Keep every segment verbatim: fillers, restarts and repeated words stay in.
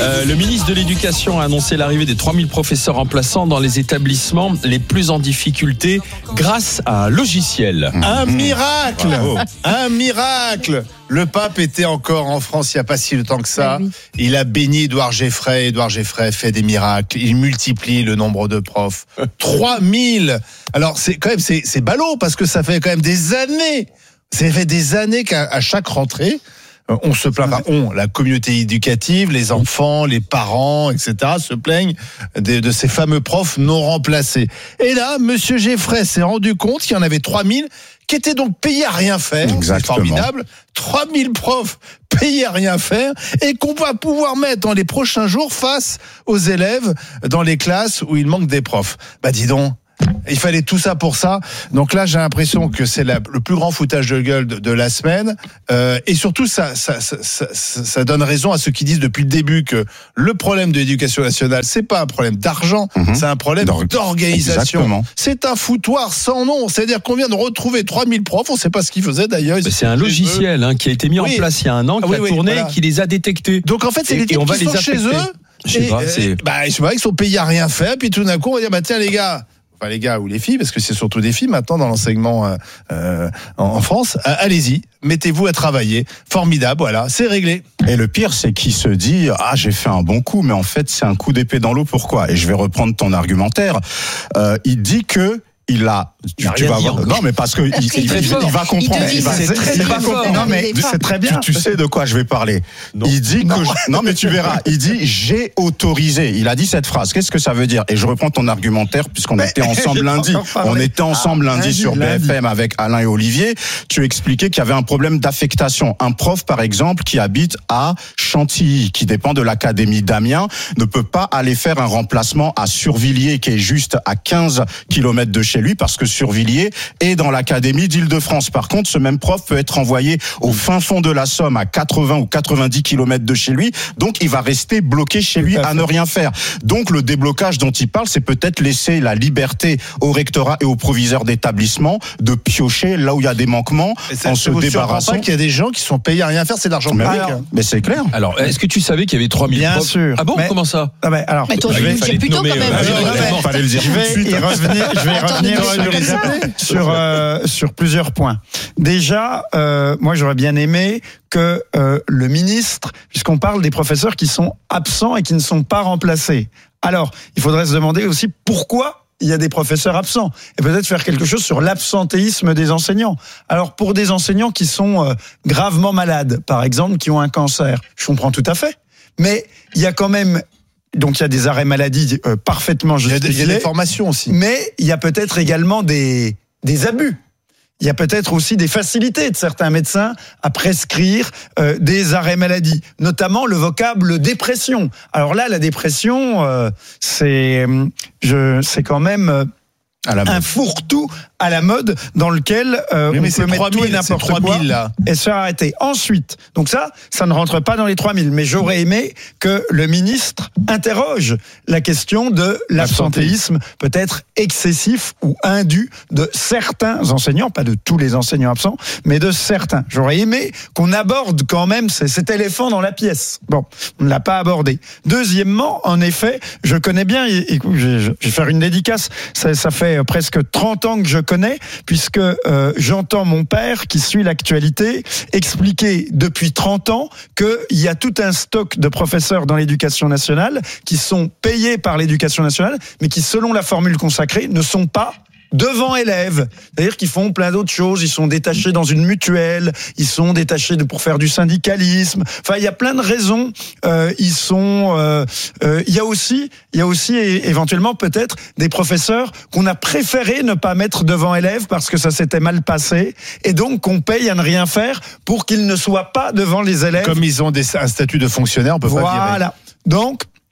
Euh, le ministre de l'Éducation a annoncé l'arrivée des trois mille professeurs remplaçants dans les établissements les plus en difficulté grâce à un logiciel. Un miracle, un miracle. Le pape était encore en France il n'y a pas si longtemps que ça. Oui. Il a béni Édouard Geffray. Édouard Geffray fait des miracles. Il multiplie le nombre de profs. trois mille. Alors c'est quand même c'est, c'est ballot parce que ça fait quand même des années. Ça fait des années qu'à à chaque rentrée, on se plaint, enfin, on, la communauté éducative, les enfants, les parents, et cetera, se plaignent de, de ces fameux profs non remplacés. Et là, Monsieur Geffray s'est rendu compte qu'il y en avait trois mille qui étaient donc payés à rien faire. Exactement. C'est formidable. trois mille profs payés à rien faire et qu'on va pouvoir mettre dans les prochains jours face aux élèves dans les classes où il manque des profs. Bah dis donc. Il fallait tout ça pour ça. Donc là, j'ai l'impression que c'est la, le plus grand foutage de gueule de, de la semaine. Euh, et surtout, ça, ça, ça, ça, ça donne raison à ceux qui disent depuis le début que le problème de l'éducation nationale, c'est pas un problème d'argent, mmh. c'est un problème D'or- d'organisation. Exactement. C'est un foutoir sans nom. C'est-à-dire qu'on vient de retrouver trois mille profs. On ne sait pas ce qu'ils faisaient d'ailleurs. Mais c'est un logiciel hein, qui a été mis oui. en place il y a un an, qui oui, a oui, tourné voilà. et qui les a détectés. Donc en fait, c'est et, les types qui sont chez eux. Je sais pas, c'est... Bah, je sais pas, ils sont payés à rien faire. Puis tout d'un coup, on va dire, bah tiens les gars. Enfin, les gars ou les filles, parce que c'est surtout des filles maintenant dans l'enseignement euh, euh, en France. Euh, allez-y, mettez-vous à travailler. Formidable, voilà, c'est réglé. Et le pire, c'est qu'il se dit ah j'ai fait un bon coup, mais en fait c'est un coup d'épée dans l'eau. Pourquoi ? Et je vais reprendre ton argumentaire. Euh, il dit que il a. Tu, tu vas voir. Non, mais parce que il, il, il, il va comprendre. Il, il va, c'est très, il va comprendre. Non, mais c'est très bien. Tu, tu sais de quoi je vais parler. Non. Il dit non. que. Je, non, mais tu verras. Il dit j'ai autorisé. Il a dit cette phrase. Qu'est-ce que ça veut dire ? Et je reprends ton argumentaire puisqu'on mais était ensemble lundi. On était ensemble ah, lundi, lundi sur lundi. B F M avec Alain et Olivier. Tu expliquais qu'il y avait un problème d'affectation. Un prof, par exemple, qui habite à Chantilly, qui dépend de l'académie d'Amiens, ne peut pas aller faire un remplacement à Survilliers, qui est juste à quinze kilomètres de chez lui, parce que Survilliers est dans l'académie d'Île-de-France. Par contre, ce même prof peut être envoyé au fin fond de la Somme, à quatre-vingts ou quatre-vingt-dix kilomètres de chez lui. Donc, il va rester bloqué chez lui à ne rien faire. Donc, le déblocage dont il parle, c'est peut-être laisser la liberté au rectorat et aux proviseurs d'établissement de piocher là où il y a des manquements en se débarrassant. Pas qu'il y a des gens qui sont payés à rien faire, c'est de l'argent public. Mais, mais c'est clair. Alors, est-ce que tu savais qu'il y avait trois mille Bien profs ? sûr. Ah bon, mais, comment ça ? Ah ben, alors, mais toi, je vais fallait plutôt nommer, quand même. Euh, il fallait le dire je vais y revenir, je vais revenir sur, sur, euh, sur plusieurs points. Déjà, euh, moi, j'aurais bien aimé que euh, le ministre, puisqu'on parle des professeurs qui sont absents et qui ne sont pas remplacés. Alors, il faudrait se demander aussi pourquoi il y a des professeurs absents et peut-être faire quelque chose sur l'absentéisme des enseignants. Alors, pour des enseignants qui sont euh, gravement malades, par exemple, qui ont un cancer, je comprends tout à fait. Mais il y a quand même... Donc, il y a des arrêts maladie euh, parfaitement justifiés. Il y a des, des formations aussi. Mais il y a peut-être également des, des abus. Il y a peut-être aussi des facilités de certains médecins à prescrire euh, des arrêts maladie, notamment le vocable dépression. Alors là, la dépression, euh, c'est, je, c'est quand même euh, un fourre-tout à la mode dans lequel euh, oui, on mais peut mettre tout et n'importe quoi là. et se faire arrêter. Ensuite, donc ça, ça ne rentre pas dans les trois mille. Mais j'aurais aimé que le ministre interroge la question de l'absentéisme peut-être excessif ou indu de certains enseignants, pas de tous les enseignants absents, mais de certains. J'aurais aimé qu'on aborde quand même cet éléphant dans la pièce. Bon, on ne l'a pas abordé. Deuxièmement, en effet, je connais bien, écoute, je vais faire une dédicace, ça, ça fait presque trente ans que je connais, puisque euh, j'entends mon père, qui suit l'actualité, expliquer depuis trente ans qu'il y a tout un stock de professeurs dans l'éducation nationale qui sont payés par l'éducation nationale, mais qui, selon la formule consacrée, ne sont pas devant élèves, c'est-à-dire qu'ils font plein d'autres choses, ils sont détachés dans une mutuelle, ils sont détachés de, pour faire du syndicalisme, enfin il y a plein de raisons, euh, ils sont, euh, euh, il y a aussi, il y a aussi éventuellement peut-être des professeurs qu'on a préféré ne pas mettre devant élèves parce que ça s'était mal passé, et donc qu'on paye à ne rien faire pour qu'ils ne soient pas devant les élèves. Comme ils ont des, un statut de fonctionnaire, on peut voilà. pas virer. Voilà, donc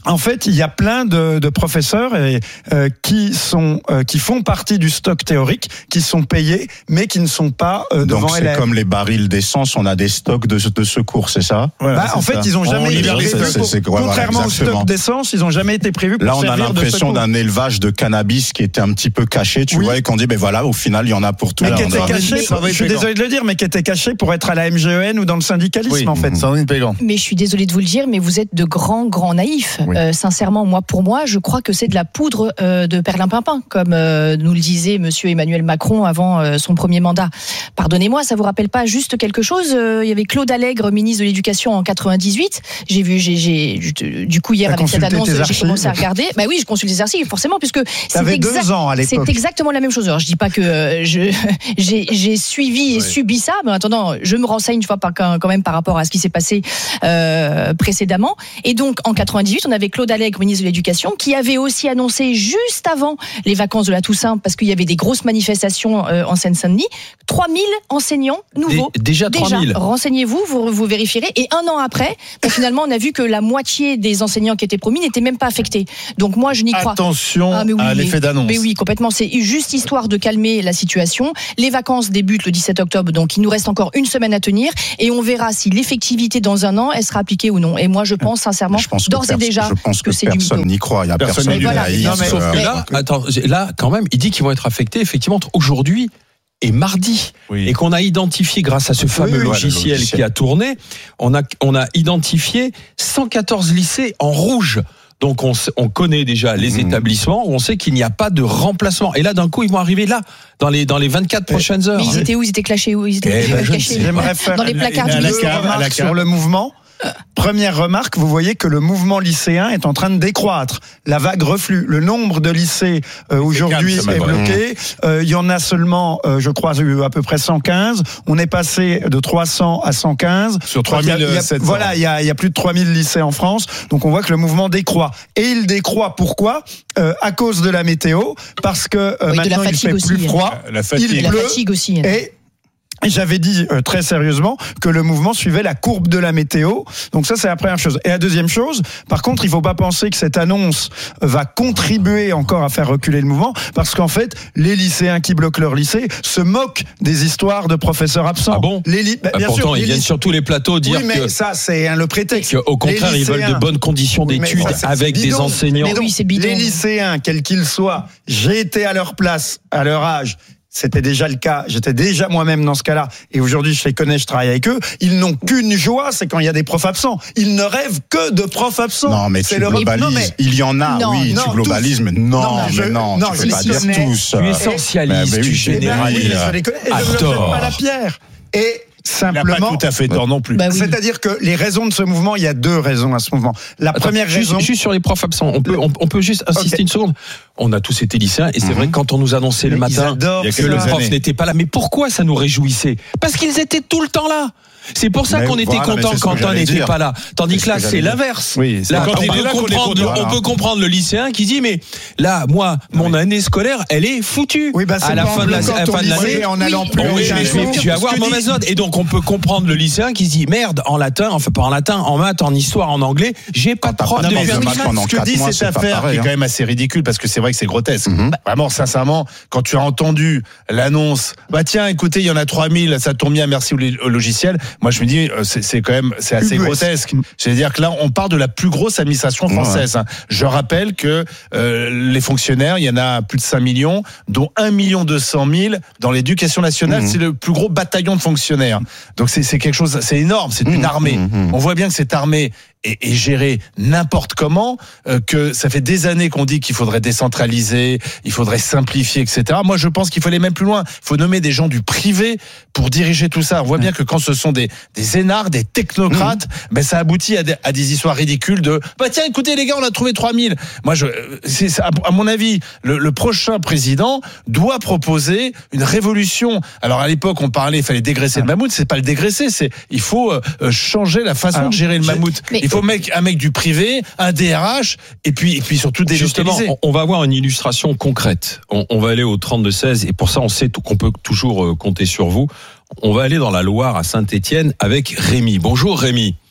En fait, il y a plein de, de professeurs et, euh, qui sont euh, qui font partie du stock théorique, qui sont payés, mais qui ne sont pas euh, devant Donc c'est élèves. comme les barils d'essence, on a des stocks de, de secours, c'est ça? Voilà, bah, en fait, ça. ils ont jamais on été prévus. c'est, c'est, c'est, pour, voilà, contrairement au stock d'essence, ils ont jamais été prévus pour Là, on a l'impression d'un élevage élevage de cannabis qui était un petit peu caché, tu oui. vois, et qu'on dit, ben voilà, au final, il y en a pour tout. Mais là, qui était a... caché, je suis désolé de le dire, mais qui était caché pour être à la M G E N ou dans le syndicalisme, oui. en fait. Sandrine Pégan. Mais je suis désolée de vous le dire, mais vous êtes de grands, grands naïfs. Oui. Euh, sincèrement, moi, pour moi, je crois que c'est de la poudre euh, de perlimpinpin, comme euh, nous le disait Monsieur Emmanuel Macron avant euh, son premier mandat. Pardonnez-moi, ça vous rappelle pas juste quelque chose? euh, Il y avait Claude Allègre, ministre de l'Éducation en quatre-vingt-dix-huit. J'ai vu, j'ai, j'ai du coup hier T'as avec cette annonce, j'ai commencé à archives. regarder. Bah oui, je consulte les archives, forcément, puisque c'est, T'avais exact, deux ans à l'époque. c'est exactement la même chose. Alors, je dis pas que euh, je, j'ai, j'ai suivi et Oui. subi ça, mais en attendant, je me renseigne une fois par, quand même par rapport à ce qui s'est passé euh, précédemment. Et donc, en quatre-vingt-dix-huit, on avait Claude Allègre, ministre de l'Éducation, qui avait aussi annoncé juste avant les vacances de la Toussaint, parce qu'il y avait des grosses manifestations euh, en Seine-Saint-Denis, trois mille enseignants nouveaux. Dé- déjà trois mille. Renseignez-vous, vous, vous vérifierez. Et un an après, bah, finalement, on a vu que la moitié des enseignants qui étaient promis n'étaient même pas affectés. Donc moi, je n'y crois. Attention Ah, mais oui, à mais- l'effet d'annonce. Mais oui, complètement. C'est juste histoire de calmer la situation. Les vacances débutent le dix-sept octobre, donc il nous reste encore une semaine à tenir, et on verra si l'effectivité dans un an, elle sera appliquée ou non. Et moi, je pense sincèrement, Je pense que d'ores et pers- déjà, je pense que, que c'est du personne mytho. n'y croit. Il y a Personne personne n'y qui croit. naïf, Non, mais- Sauf que euh, là, attends, là, quand même, il dit qu'ils vont être affectés, effectivement, entre aujourd'hui et mardi. Oui. Et qu'on a identifié, grâce à ce fameux Oui, oui, logiciel, le logiciel. qui a tourné, on a, on a identifié cent quatorze lycées en rouge. Donc on, s- on connaît déjà les Mmh. établissements, on sait qu'il n'y a pas de remplacement. Et là, d'un coup, ils vont arriver là, dans les, dans les vingt-quatre prochaines heures. Mais ils étaient où? Ils étaient clashés où? Ils étaient Eh ben, je ne cachés sais J'aimerais faire dans les placards à du la lycée. deux cave, à la remarques cave. sur le mouvement. Première remarque, vous voyez que le mouvement lycéen est en train de décroître. La vague reflue. Le nombre de lycées euh, aujourd'hui calme, ça est m'a- bloqué. Euh, Il y en a seulement, euh, je crois, à peu près cent quinze. On est passé de trois cents à cent quinze. Sur Donc, il y a- il y a- trois mille sept cents. Voilà, il y, a, il y a plus de trois mille lycées en France. Donc on voit que le mouvement décroît. Et il décroît pourquoi euh, À cause de la météo, parce que euh, Oui, de la maintenant il fatigue fait aussi, plus hein. froid. La Et fatigue. la pleut. fatigue aussi. hein. Et j'avais dit euh, très sérieusement que le mouvement suivait la courbe de la météo. Donc ça, c'est la première chose. Et la deuxième chose, par contre, il faut pas penser que cette annonce va contribuer encore à faire reculer le mouvement, parce qu'en fait, les lycéens qui bloquent leur lycée se moquent des histoires de professeurs absents. Ah bon les li- bah, Bah, bien pourtant, sûr, ils les viennent lycées- sur tous les plateaux dire oui, mais que, ça, c'est hein, le prétexte. que, au contraire, Les ils veulent de lycéens- bonnes conditions Oui, mais d'études ça, c'est avec des bidon. enseignants. Mais oui, c'est bidon. Les lycéens, quels qu'ils soient, j'ai été à leur place, à leur âge. C'était déjà le cas. J'étais déjà moi-même dans ce cas-là. Et aujourd'hui, je les connais, je travaille avec eux. Ils n'ont qu'une joie, c'est quand il y a des profs absents. Ils ne rêvent que de profs absents. Non, mais C'est tu leur- globalises. Non, mais- Il y en a, Non, oui, non, tu globalises, mais non, Non, mais je- non, non, tu je peux pas les dire connais. tous. Tu es euh, essentialiste, mais oui, tu je- Eh ben oui, généralises. je les connais. Et À je ne leur jette tort. pas la pierre. Et Il n'a pas simplement. tout à fait tort non plus. Bah oui. C'est-à-dire que les raisons de ce mouvement, il y a deux raisons à ce mouvement. La Attends, première juste, raison. juste sur les profs absents, on peut, on, on peut juste insister Ok. une seconde. On a tous été lycéens et c'est Mhm. vrai que quand on nous annonçait le Mais ils matin adorent il y a que quelques le années. prof n'était pas là, mais pourquoi ça nous réjouissait? Parce qu'ils étaient tout le temps là. C'est pour ça Mais qu'on était voilà, mais content c'est ce quand que un j'allais n'était dire. pas là. Tandis C'est que ce là, que c'est j'allais dire. l'inverse. Oui, c'est Là, quand on, il est peut là qu'on est comprendre, content. on peut comprendre le lycéen qui dit, mais là, moi, mon année scolaire, elle est foutue. Oui, bah, c'est à la pas fin en de la- bloquant à la ton fin de lycée l'année. et en allant Oui. plus Bon, haut oui, qu'un mais je vais, jour. je vais avoir Ce que mauvaise dit- note. Et donc, on peut comprendre le lycéen qui se dit, merde, en latin, enfin pas en latin, en maths, en histoire, en anglais, j'ai pas de t'as prof pas de de mais maths permis. pendant ce que quatre dit mois, cette c'est pas affaire, pareil, qui est hein. quand même assez ridicule, parce que c'est vrai que c'est grotesque. Mhm. Vraiment, sincèrement, quand tu as entendu l'annonce, bah tiens, écoutez, il y en a trois mille, ça tombe bien, merci au li- au logiciel. Moi, je me dis, euh, c'est c'est quand même, c'est assez Ubuesque. grotesque. C'est-à-dire que là, on parle de la plus grosse administration française. hein. Je rappelle que euh, les fonctionnaires, il y en a plus de cinq millions, dont un million deux cent mille dans l'éducation nationale. Mhm. C'est le plus gros bataillon de fonctionnaires. Donc c'est c'est quelque chose, c'est énorme, c'est une Mhm, armée. mhm. On voit bien que cette armée est, est gérée n'importe comment, euh, que ça fait des années qu'on dit qu'il faudrait décentraliser, il faudrait simplifier, et cetera. Moi, je pense qu'il faut aller même plus loin. Il faut nommer des gens du privé pour diriger tout ça. On voit bien que quand ce sont des, des énards, des technocrates, ben ça aboutit à des, à des histoires ridicules de bah tiens, écoutez les gars, on a trouvé trois mille. Moi, je, c'est, c'est- à mon avis, le, le prochain président doit proposer une révolution. Alors à l'époque, on parlait, il fallait dégraisser le mammouth. C'est pas le dégraisser, c'est il faut euh, changer la façon Alors, de gérer le j'ai- mammouth. Mais- Il faut mec, un mec du privé, un D R H, et puis, et puis surtout Justement, délocaliser. on, on va avoir une illustration concrète. On, on va aller au trente-deux seize et pour ça, on sait tout- qu'on peut toujours euh, compter sur vous. On va aller dans la Loire à Saint-Étienne avec Rémi. Bonjour Rémi.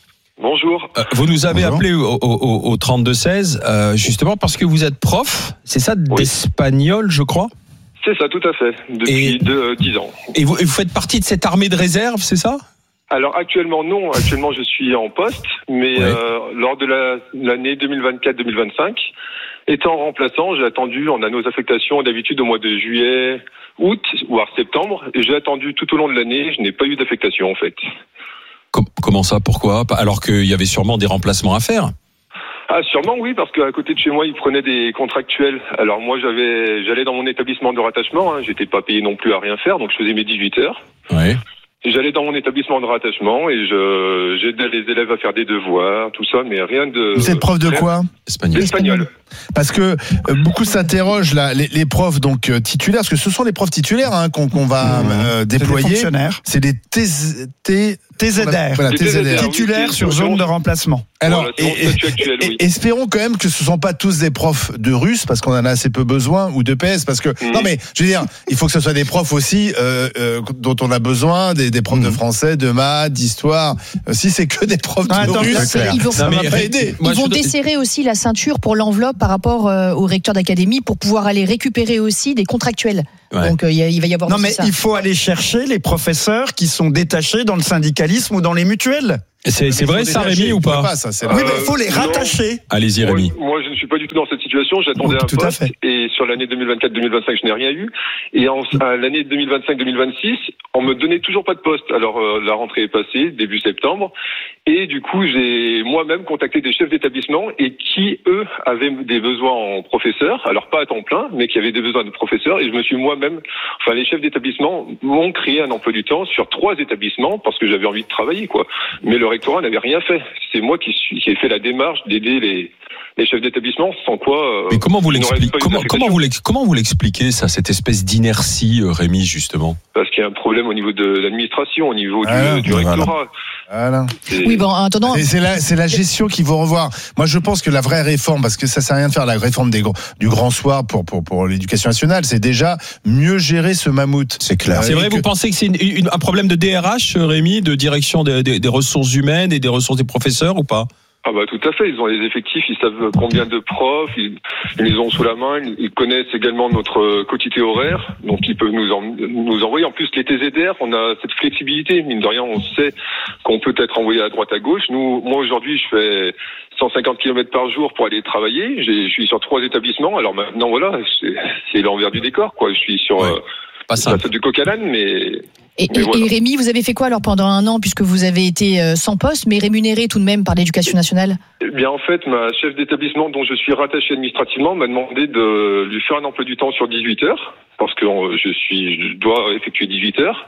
Bonjour. Euh, vous nous avez Bonjour. appelé au, au, au trente-deux seize, euh, justement parce que vous êtes prof, c'est ça, Oui. d'espagnol, je crois. C'est ça, tout à fait, depuis Et- de, euh, dix ans. Et vous, et vous faites partie de cette armée de réserve, c'est ça? Alors actuellement non, actuellement je suis en poste, mais Ouais. euh, lors de la, l'année deux mille vingt-quatre deux mille vingt-cinq, étant remplaçant, j'ai attendu, on a nos affectations d'habitude au mois de juillet, août, voire septembre, et j'ai attendu tout au long de l'année, je n'ai pas eu d'affectation en fait. Com- comment ça, pourquoi? Alors qu'il y avait sûrement des remplacements à faire. Ah sûrement oui, parce qu'à côté de chez moi, ils prenaient des contractuels. Alors moi j'avais, j'allais dans mon établissement de rattachement, hein, j'étais pas payé non plus à rien faire, donc je faisais mes dix-huit heures. Ouais. J'allais dans mon établissement de rattachement et je j'aidais les élèves à faire des devoirs, tout ça, mais rien de. Vous êtes prof de rien- quoi? Espagnol. L'espagnol. Parce que euh, beaucoup s'interrogent là, les, les profs donc euh, titulaires, parce que ce sont les profs titulaires hein, qu'on qu'on va Mmh. euh, C'est des déployer. fonctionnaires. C'est des T Z T T Z R. Voilà, Des T Z R. T Z R. Titulaires oui, sur c'est- zone de remplacement. Alors, Voilà, c'est mon statut actuel, oui. et- espérons quand même que ce ne sont pas tous des profs de russe, parce qu'on en a assez peu besoin, ou de P S, parce que Mhm. non mais je veux dire, il faut que ce soit des profs aussi euh, euh, dont on a besoin, des, des profs de Mhm. français, de maths, d'histoire. Euh, si c'est que des profs Ah, de attends, russe, c'est clair. Ils vont, ça Non, va mais- pas aider. Moi, ils vont je- desserrer aussi la ceinture pour l'enveloppe par rapport euh, au recteur d'académie pour pouvoir aller récupérer aussi des contractuels. Ouais. Donc euh, il y a- il va y avoir Non, aussi mais ça. il faut aller chercher les professeurs qui sont détachés dans le syndicalisme ou dans les mutuelles. C'est c'est vrai ça, Rémi, ou pas? ça, c'est Ah, Oui, vrai. mais il faut les non. rattacher. Allez-y, Moi, Rémi. moi, je ne suis pas du tout dans cette situation. J'attendais Oui, un tout à poste fait. et sur l'année deux mille vingt-quatre deux mille vingt-cinq, je n'ai rien eu. Et en, à l'année deux mille vingt-cinq deux mille vingt-six, on me donnait toujours pas de poste. Alors euh, la rentrée est passée début septembre et du coup j'ai moi-même contacté des chefs d'établissement et qui eux avaient des besoins en professeurs. Alors pas à temps plein, mais qui avaient des besoins de professeurs. Et je me suis moi-même, enfin les chefs d'établissement m'ont créé un emploi du temps sur trois établissements parce que j'avais envie de travailler quoi. Mais le rectorat n'avait rien fait. C'est moi qui, suis, qui ai fait la démarche d'aider les, les chefs d'établissement, sans quoi. euh, Mais comment vous je n'aurais l'expliquez pas eu comment, d'affectation. comment vous l'ex- comment vous l'expliquez ça, cette espèce d'inertie, euh, Rémi, justement? Parce qu'il y a un problème au niveau de l'administration, au niveau du, Ah, du voilà. rectorat. Voilà. C'est- Oui, bon, en attendant, Et c'est la, c'est la gestion qu'il faut revoir. Moi, je pense que la vraie réforme, parce que ça sert à rien de faire la réforme des, gros- du grand soir pour, pour, pour l'éducation nationale, c'est déjà mieux gérer ce mammouth. C'est clair. C'est Et vrai, que- vous pensez que c'est une- une- un problème de D R H, euh, Rémi, de direction des, des- des ressources humaines et des ressources des professeurs ou pas? Ah bah tout à fait, ils ont les effectifs, ils savent combien de profs, ils, ils les ont sous la main, ils, ils connaissent également notre euh, quotité horaire, donc ils peuvent nous, en, nous envoyer. En plus, les T Z R, on a cette flexibilité, mine de rien, on sait qu'on peut être envoyé à droite, à gauche. Nous, moi aujourd'hui, je fais cent cinquante kilomètres par jour pour aller travailler, J'ai, je suis sur trois établissements, alors maintenant voilà, c'est, c'est l'envers du décor, quoi. Je suis sur Ouais. euh, Pas ça simple. fait du coq à l'âne, mais... et, Mais et- voilà. et Rémi, vous avez fait quoi alors pendant un an puisque vous avez été euh, sans poste mais rémunéré tout de même par l'éducation nationale? Eh bien, en fait, ma chef d'établissement dont je suis rattaché administrativement m'a demandé de lui faire un emploi du temps sur dix-huit heures, parce que euh, je suis, je dois effectuer dix-huit heures.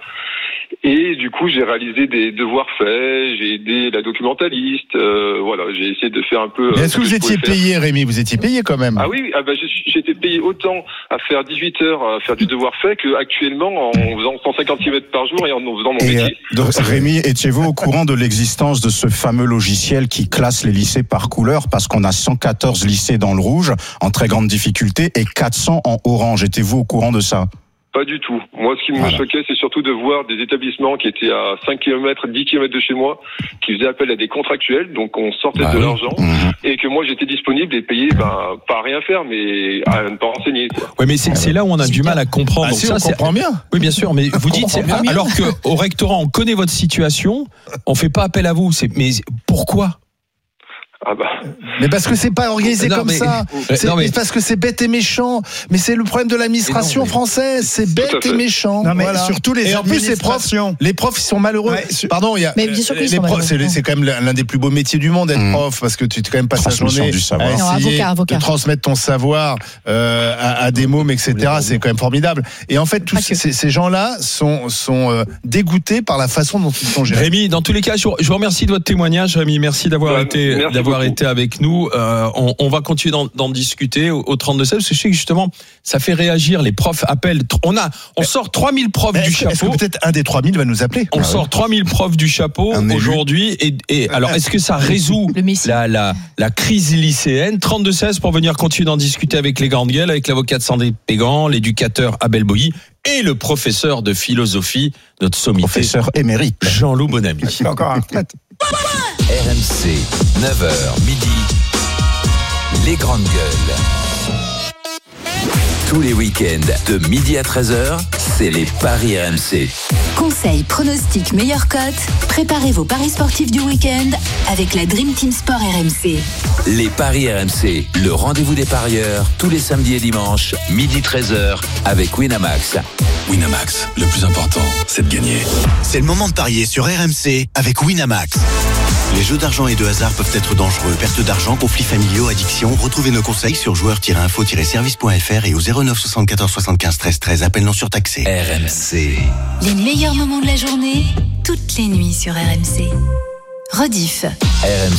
Et du coup, j'ai réalisé des devoirs faits, j'ai aidé la documentaliste, euh, voilà, j'ai essayé de faire un peu. Mais euh, est-ce ce que vous je étiez pouvais faire. payé, Rémi? Vous étiez payé quand même. Ah oui, ah bah, je suis- j'ai été payé autant à faire dix-huit heures, à faire du devoir fait, qu'actuellement en faisant cent cinquante kilomètres par jour et en faisant mon Et, euh, métier. donc, Rémi, étiez-vous au courant de l'existence de ce fameux logiciel qui classe les lycées par couleur, parce qu'on a cent quatorze lycées dans le rouge, en très grande difficulté, et quatre cents en orange? Étiez-vous au courant de ça? Pas du tout. Moi, ce qui me Voilà. choquait, c'est surtout de voir des établissements qui étaient à cinq kilomètres, dix kilomètres de chez moi, qui faisaient appel à des contractuels, donc on sortait Bah de oui. l'argent, Mhm. et que moi j'étais disponible et payé, ben, pas à rien faire, mais à ne pas enseigner, quoi. Oui, mais c'est c'est là où on a du mal à comprendre. Ah, Donc si, ça, on c'est- comprend bien. Oui, bien sûr, mais vous dites, comprend c'est- bien. alors qu'au rectorat, on connaît votre situation, on fait pas appel à vous. C'est- Mais pourquoi? Ah bah, Mais parce que c'est pas organisé Non, comme mais- ça. Euh, C'est non, mais- parce que c'est bête et méchant. Mais c'est le problème de l'administration Mais non, mais- française. C'est Tout à bête fait. et méchant. Non, mais Voilà. surtout les Et en plus, les profs, administrations. les profs, ils sont malheureux. Ouais, sur- Pardon, il y a. Mais bien sûr qu'ils les sont profs, malheureux. c'est, c'est quand même l'un des plus beaux métiers du monde, être Mmh. prof, parce que tu quand même passes la Transmission journée du savoir. à Non, essayer avocat, avocat. de transmettre ton savoir euh, à, à des mômes, et cetera. C'est quand même formidable. Et en fait, tous Pas que. ces, ces gens-là sont, sont euh, dégoûtés par la façon dont ils sont gérés. Rémi, dans tous les cas, je vous je vous remercie de votre témoignage. Rémi, merci d'avoir Bah, été, merci d'avoir beaucoup. été avec nous. Euh, on, on va continuer d'en, d'en discuter au, au trente-deux seize, parce que je sais que justement, ça fait réagir. Les profs appellent. On a, on sort trois mille profs Mais du est-ce, que- est-ce que chapeau. peut-être un des trois mille va nous appeler? On sort trois mille profs du chapeau Un élu. aujourd'hui. Et, et alors, est-ce que ça résout Le Messie. la, la, la crise lycéenne? trente-deux seize pour venir continuer d'en discuter avec les grandes gueules, avec l'avocate Sandrine Pégan, l'éducateur Abel Boilly et le professeur de philosophie, notre sommité. Professeur émérite. Jean-Loup Bonamy. Je suis encore à la retraite. R M C, neuf heures midi, les grandes gueules. Tous les week-ends, de midi à treize heures, c'est les Paris R M C. Conseils, pronostics, meilleures cotes. Préparez vos paris sportifs du week-end avec la Dream Team Sport R M C. Les Paris R M C, le rendez-vous des parieurs, tous les samedis et dimanches, midi treize heures, avec Winamax. Winamax, le plus important, c'est de gagner. C'est le moment de parier sur R M C avec Winamax. Les jeux d'argent et de hasard peuvent être dangereux. Perte d'argent, conflits familiaux, addiction. Retrouvez nos conseils sur joueurs tiret info tiret service point f r et au zéro neuf soixante-quatorze soixante-quinze treize treize. Appel non surtaxé. R M C. Les meilleurs moments de la journée, toutes les nuits sur R M C. Rediff. R M C.